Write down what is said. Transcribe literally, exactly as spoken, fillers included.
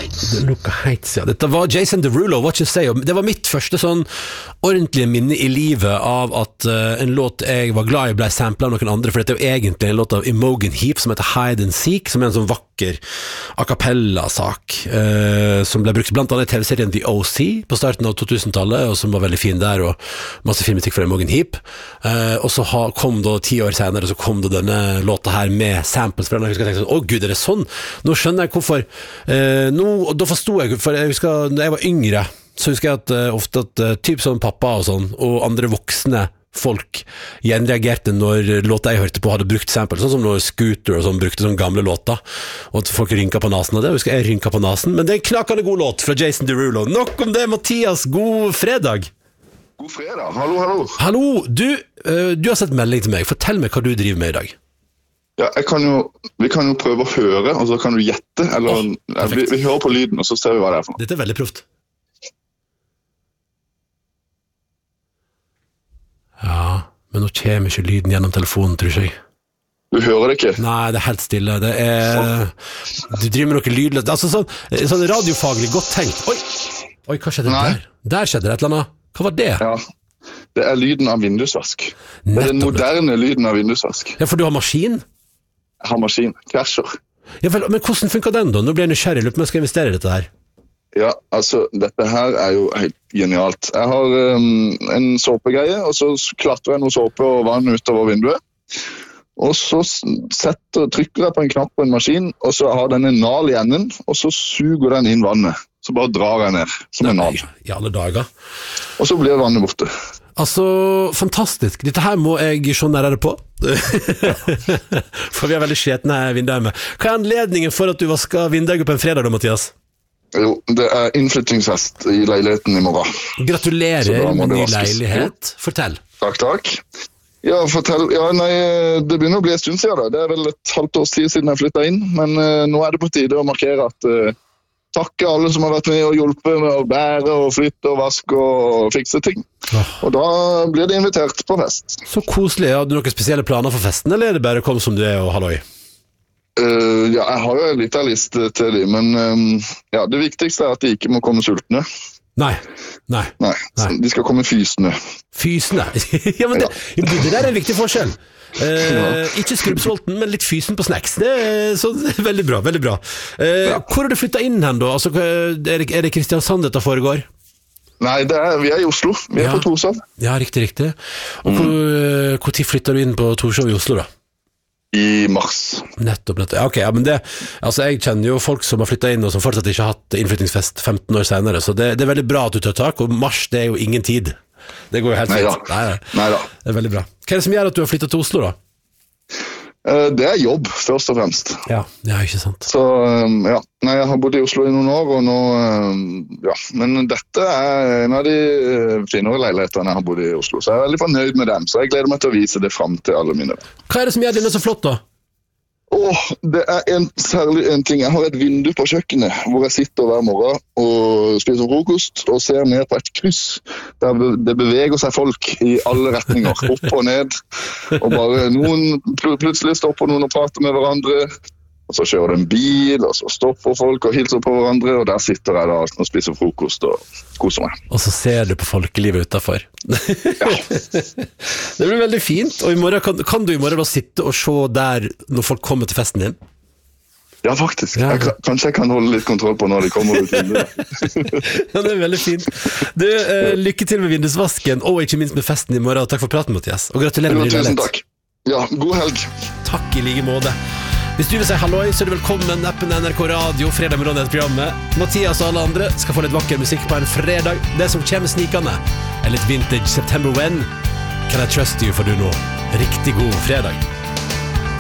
Det lukka helt siden. Dette var Jason Derulo, What You Say. Det var mitt første sånn ordentlige minne i livet av at uh, en låt jeg var glad i ble samplet av noen andre, for dette er jo egentlig en låt av Imogen Heap som heter Hide and Seek, som er en sånn vakker a cappella-sak uh, som ble brukt blant annet i T V-serien The O C på starten av to-tusentallet, og som var veldig fin der, og masse fin musikk fra Imogen Heap. Uh, og så ha, kom da ti år senere, så kom da denne låta her med samples, for jeg husker jeg tenkte sånn, å gud, er det sånn? Nå skjønner jeg hvorfor. Uh, nå, da forstod jeg, for jeg husker, da jeg var yngre, så husker jeg at uh, ofte at uh, typ sånn pappa og sånn, og andre voksne folk gjenreagerte når låta jeg hørte på hadde brukt samples, sånn som når Scooter og sånn brukte sånne gamle låter, og at folk rynka på nasen, og det husker jeg rynka på nasen, men det er en knakende god låt fra Jason Derulo. Nok om det, Mathias, god fredag. God fredag, hallo, hallo. Hallo, du, uh, du har sett melding til meg, fortell meg hva du driver med i dag. Ja, jeg kan jo, vi kan jo prøve å høre, og så kan du gjette, eller oh, ja, vi, vi hører på lyden, og så ser vi hva det er for noe. Dette er veldig proft. Ja, men nå kommer ikke lyden gjennom telefonen, tror jeg. Du hører det ikke? Nei, det er helt stille. Det er... Du driver med noe lydløst. Altså sånn, sånn radiofaglig godt tenkt. Oi, Oi hva skjedde Nei. der? Der skjedde det et eller annet. Hva var det? Ja, det er lyden av vindusvask. Det er den moderne lyden av vindusvask. Ja, for du har maskin? Jeg har maskin, krasjer. Ja, vel, men hvordan funker den da? Nå blir jeg nysgjerrig, lurer på om jeg skal investere i dette her. Ja, altså, dette her er jo helt genialt. Jeg har um, en såpegreie, og så klatrer jeg noe såpe og vann utover vinduet. Og så setter, trykker jeg på en knapp på en maskin, og så har den en nal i enden, og så suger den inn vannet. Så bare drar jeg ned, som en nal. I alle dager. Og så blir vannet borte. Altså, fantastisk. Dette her må jeg se nærmere på. For vi har veldig skjetne vinduer med. Hva er anledningen for at du vasker vinduet på en fredag da, Mathias? Jo, det er innflyttingsfest i leiligheten i morgen. Gratulerer med ny leilighet. Fortell. Takk, takk. Ja, fortell. Ja, nei, det begynner å bli en stund siden da. Det er vel et halvt års tid siden jeg flyttet inn, men uh, nå er det på tide å markere at uh, takke alle som har vært med og hjulpet med å bære og flytte og vaske og fikse ting. Oh. Og da blir det invitert på fest. Så koselig. Har du noen spesielle planer for festen, eller er det bare kom som du er og halloi? Uh, ja, jeg har jo en liten liste til dem, men um, ja, det viktigste er at de ikke må komme sultne. Nei, nei. Nei, nei. De skal komme fysende. Fysende? Ja, men det, ja. det der er en viktig forskjell. Uh, ja. Ikke skrubbsulten, men litt fysen på snacks. Det er, så, veldig bra, veldig bra. Uh, ja. Hvor har du flyttet inn hen da? Altså, er, det, er det Kristiansand dette foregår? Nei, det er, vi er i Oslo. Vi er ja. på Torshov. Ja, riktig, riktig. Og mm. hvor, hvor tid flytter du inn på Torshov i Oslo da? I mars. Nettopp, nettopp. Ja, ok, ja, men det, altså jeg kjenner jo folk som har flyttet inn og som fortsatt ikke har hatt innflyttingsfest femten år senere, så det, det er veldig bra at du tar tak, og mars det er jo ingen tid. Det går jo helt fint. Nei, nei. Neida. Det er veldig bra. Hva er det som gjør at du har flyttet til Oslo da? Det er jobb, først og fremst. Ja, ja, ikke sant. Så, ja, nei, jeg har bodd i Oslo i noen år, og nå, ja, men dette er en av de finere leilighetene jeg har bodd i Oslo, så jeg er veldig fornøyd med dem, så jeg gleder meg til å vise det frem til alle mine. Hva er det som gjør denne så flott da? Åh, det er en, særlig en ting. Jeg har et vindu på kjøkkenet, hvor jeg sitter hver morgen og spiser frokost, og ser ned på et kryss, der det beveger seg folk i alle retninger, opp og ned, og bare noen, plutselig stopper noen og prater med hverandre, og så kjører det en bil, og så stopper folk og hilser på hverandre, og der sitter jeg da og spiser frokost og koser meg. Og så ser du på folkelivet utenfor. Ja. Det blir veldig fint, og i morgen, kan, kan du i morgen da sitte og se der når folk kommer til festen din? Ja, faktisk. Ja. Jeg, kanskje jeg kan holde litt kontroll på når de kommer ut inn det. Ja, det er veldig fint. Du, uh, lykke til med vindusvasken, og ikke minst med festen i morgen, og takk for praten, Mathias. Og gratulerer med din leilighet. Tusen takk. Ja, god helg. Takk i like måte. Hvis du vil si halloi, så er du velkommen appen N R K Radio, fredag med Rådhetsprogrammet. Mathias og alle andre skal få litt vakker musikk på en fredag. Det som kommer snikende er litt vintage September When. Can I trust you for du nå? Riktig god fredag.